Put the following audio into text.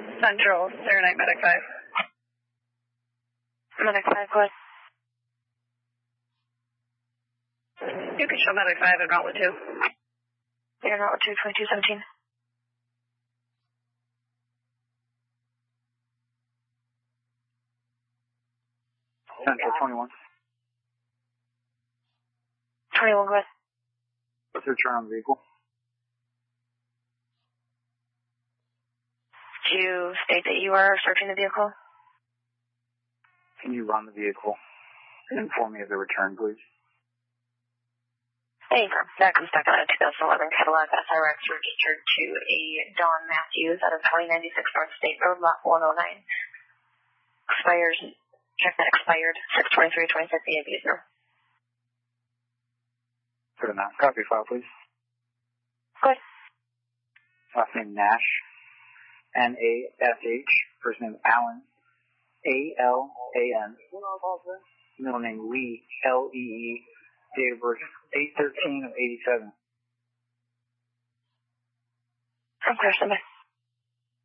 Central, Serenite Medic 5. Medic 5, go ahead. You can show Medic 5 and route with 2. You're not with 22217. Central 21. 21, go ahead. What's your turn on the vehicle? Do you state that you are searching the vehicle? Can you run the vehicle and inform me of the return, please? Hey, that comes back on a 2011 Cadillac SRX registered to a Don Matthews out of 2096 North State Road, lot 109. Expires, check that expired, 6/23/26 ABS. Put in that. Copy file, please. Good. Last name Nash. N-A-S-H. First name Allen. A-L-A-N. Middle name Lee. L-E-E. Date of birth 8/13/87. Okay, somebody.